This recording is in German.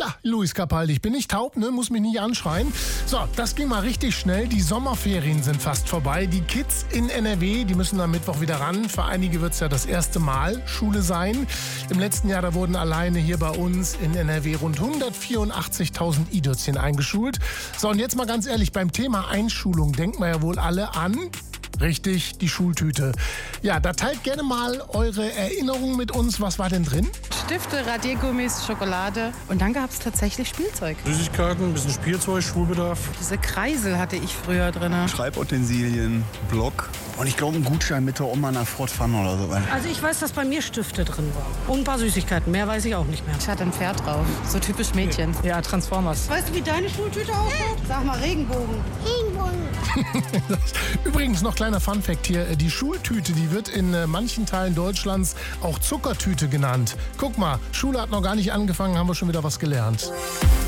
Ja, Luis Capaldi, ich bin nicht taub, ne? Muss mich nicht anschreien. So, das ging mal richtig schnell. Die Sommerferien sind fast vorbei. Die Kids in NRW, die müssen am Mittwoch wieder ran. Für einige wird es ja das erste Mal Schule sein. Im letzten Jahr, da wurden alleine hier bei uns in NRW rund 184.000 i-Dötzchen eingeschult. So, und jetzt mal ganz ehrlich, beim Thema Einschulung denken wir ja wohl alle an... Richtig, die Schultüte. Ja, da teilt gerne mal eure Erinnerungen mit uns. Was war denn drin? Stifte, Radiergummis, Schokolade. Und dann gab es tatsächlich Spielzeug. Süßigkeiten, ein bisschen Spielzeug, Schulbedarf. Diese Kreisel hatte ich früher drin. Schreibutensilien, Block. Und ich glaube, ein Gutschein mit der Oma nach Fort Fun oder so. Also ich weiß, dass bei mir Stifte drin waren. Und ein paar Süßigkeiten. Mehr weiß ich auch nicht mehr. Ich hatte ein Pferd drauf. So typisch Mädchen. Ja, Transformers. Weißt du, wie deine Schultüte aussieht? Sag mal, Regenbogen. Übrigens noch kleiner Funfact hier. Die Schultüte, die wird in manchen Teilen Deutschlands auch Zuckertüte genannt. Guck mal, Schule hat noch gar nicht angefangen, haben wir schon wieder was gelernt.